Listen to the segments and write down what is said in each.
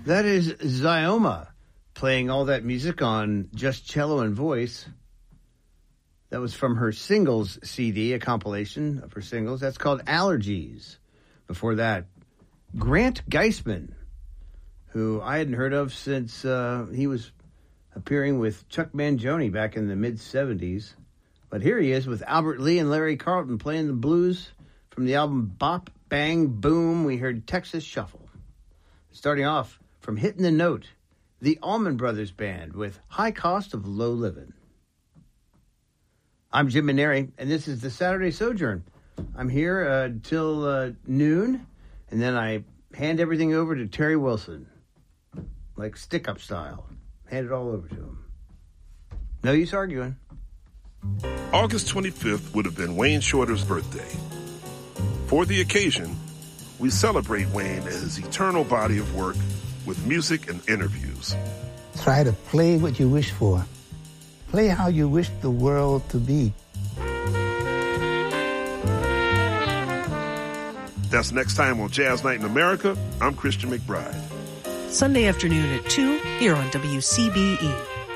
That is Zyoma playing all that music on just cello and voice. That was from her singles CD, a compilation of her singles. That's called Allergies. Before that, Grant Geisman, who I hadn't heard of since he was appearing with Chuck Mangione back in the mid-'70s. But here he is with Albert Lee and Larry Carlton playing the blues from the album Bop, Bang, Boom. We heard Texas Shuffle. Starting off from Hitting the Note, the Allman Brothers Band with High Cost of Low Living. I'm Jim Maneri, and this is the Saturday Sojourn. I'm here till noon, and then I hand everything over to Terry Wilson, like stick-up style. Hand it all over to him. No use arguing. August 25th would have been Wayne Shorter's birthday. For the occasion, we celebrate Wayne and his eternal body of work with music and interviews. Try to play what you wish for. Play how you wish the world to be. That's next time on Jazz Night in America. I'm Christian McBride. Sunday afternoon at 2 here on WCBE.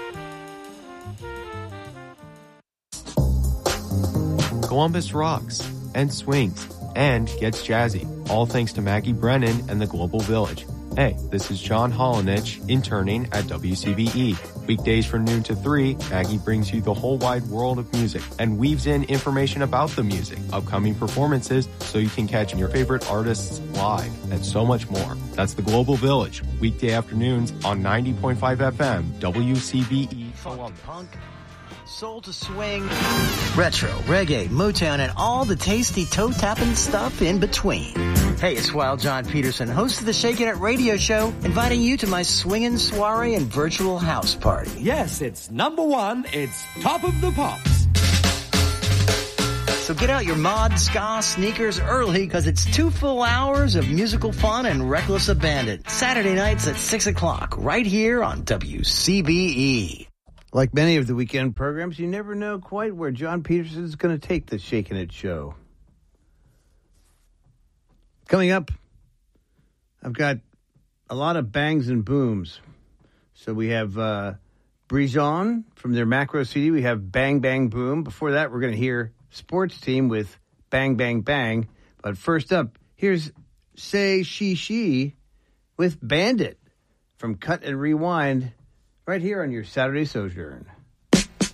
Columbus rocks and swings and gets jazzy, all thanks to Maggie Brennan and the Global Village. Hey, this is John Holinich, interning at WCBE. Weekdays from noon to 3, Maggie brings you the whole wide world of music and weaves in information about the music, upcoming performances, so you can catch your favorite artists live, and so much more. That's the Global Village, weekday afternoons on 90.5 FM, WCBE. Funk, punk, soul to swing, retro, reggae, Motown, and all the tasty toe-tapping stuff in between. Hey, it's Wild John Peterson, host of the Shakin' It radio show, inviting you to my swinging soiree and virtual house party. Yes, it's number one. It's Top of the Pops. So get out your mod, ska, sneakers early, because it's 2 full hours of musical fun and reckless abandon. Saturday nights at 6 o'clock, right here on WCBE. Like many of the weekend programs, you never know quite where John Peterson is going to take the Shakin' It show. Coming up, I've got a lot of bangs and booms. So we have Brijon from their Macro CD. We have Bang Bang Boom. Before that, we're going to hear Sports Team with Bang Bang Bang. But first up, here's Say She with Bandit from Cut and Rewind right here on your Saturday Sojourn.